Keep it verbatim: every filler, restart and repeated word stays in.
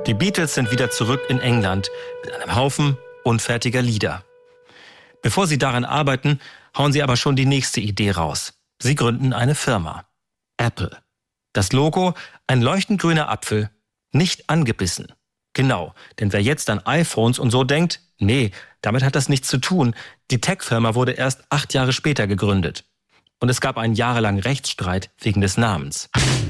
Die Beatles sind wieder zurück in England mit einem Haufen unfertiger Lieder. Bevor sie daran arbeiten, hauen sie aber schon die nächste Idee raus. Sie gründen eine Firma. Apple. Das Logo, ein leuchtend grüner Apfel, nicht angebissen. Genau, denn wer jetzt an iPhones und so denkt, nee, damit hat das nichts zu tun. Die Tech-Firma wurde erst acht Jahre später gegründet. Und es gab einen jahrelangen Rechtsstreit wegen des Namens.